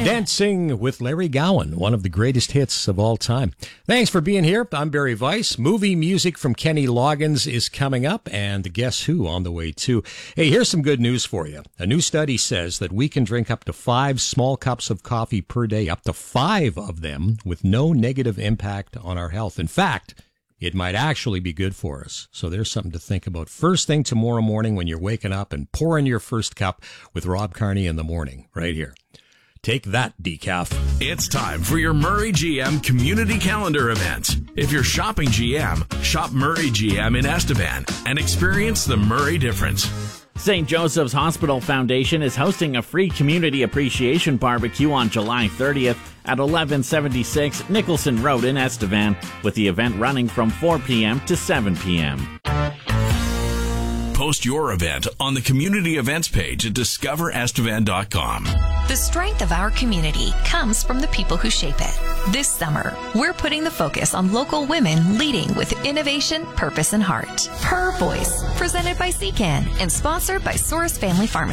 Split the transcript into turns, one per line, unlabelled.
Dancing with Larry Gowan, one of the greatest hits of all time. Thanks for being here. I'm Barry Weiss. Movie music from Kenny Loggins is coming up, and Guess Who on the way too. Hey, here's some good news for you. A new study says that we can drink up to 5 small cups of coffee per day, up to 5 of them, with no negative impact on our health. In fact, it might actually be good for us. So there's something to think about. First thing tomorrow morning when you're waking up and pouring your first cup with Rob Carney in the morning, right here. Take that, decaf.
It's time for your Murray GM community calendar event. If you're shopping GM, shop Murray GM in Estevan and experience the Murray difference.
St. Joseph's Hospital Foundation is hosting a free community appreciation barbecue on July 30th at 1176 Nicholson Road in Estevan, with the event running from 4 p.m. to 7 p.m.
Post your event on the community events page at discoverestevan.com.
The strength of our community comes from the people who shape it. This summer, we're putting the focus on local women leading with innovation, purpose, and heart. Her Voice, presented by CCAN and sponsored by Source Family Pharmacy.